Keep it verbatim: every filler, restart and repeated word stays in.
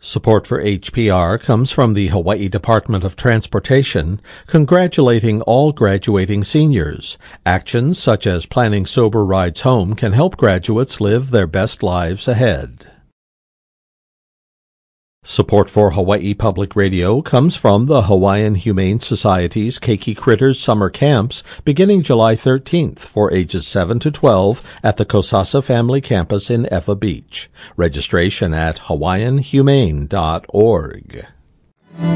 Support for H P R comes from the Hawaii Department of Transportation, congratulating all graduating seniors. Actions such as planning sober rides home can help graduates live their best lives ahead. Support for Hawaii Public Radio comes from the Hawaiian Humane Society's Keiki Critters Summer Camps beginning July thirteenth for ages seven to twelve at the Kosasa Family Campus in Ewa Beach. Registration at hawaiian humane dot org.